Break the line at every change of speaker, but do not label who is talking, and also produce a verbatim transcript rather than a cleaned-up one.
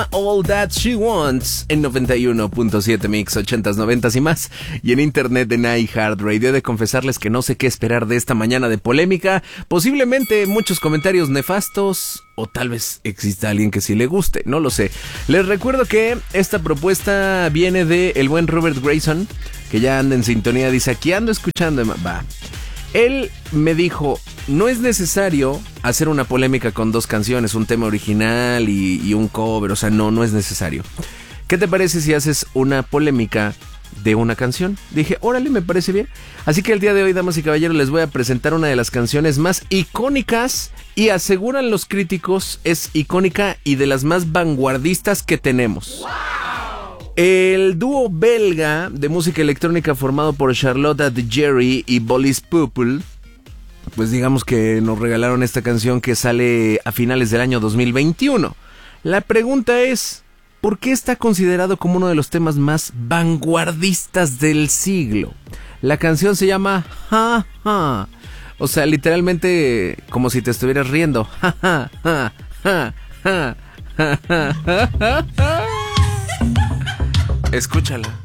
All That She Wants en noventa y uno punto siete Mix, ochentas, noventas y más, y en internet en iHeartRadio. He de confesarles que no sé qué esperar de esta mañana de polémica, posiblemente muchos comentarios nefastos, o tal vez exista alguien que sí le guste, no lo sé. Les recuerdo que esta propuesta viene de el buen Robert Grayson, que ya anda en sintonía, dice, aquí ando escuchando, va. Él me dijo, no es necesario hacer una polémica con dos canciones, un tema original y, y un cover, o sea, no, no es necesario. ¿Qué te parece si haces una polémica de una canción? Dije, órale, me parece bien. Así que el día de hoy, damas y caballeros, les voy a presentar una de las canciones más icónicas y aseguran los críticos es icónica y de las más vanguardistas que tenemos. El dúo belga de música electrónica formado por Charlotte de Jerry y Bolis Pupul, pues digamos que nos regalaron esta canción que sale a finales del año dos mil veintiuno. La pregunta es, ¿por qué está considerado como uno de los temas más vanguardistas del siglo? La canción se llama Ja Ja, o sea, literalmente como si te estuvieras riendo. Ja ja ja ja ja ja ja ja. Escúchala.